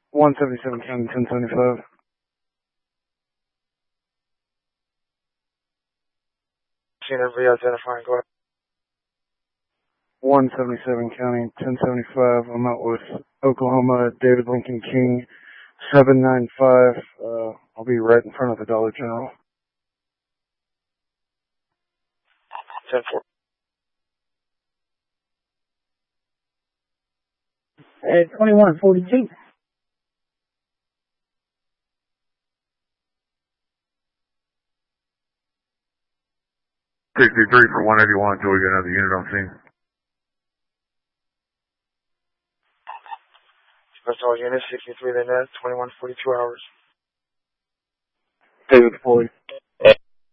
177 County 1075. Seeing everybody identifying, go ahead. 177 County 1075. I'm out with Oklahoma David Lincoln King 795. I'll be right in front of the Dollar General. 10-4. At 2142. 63 for 181 until we get another unit on scene. That's all units, 63 then 2142 hours. David Foley.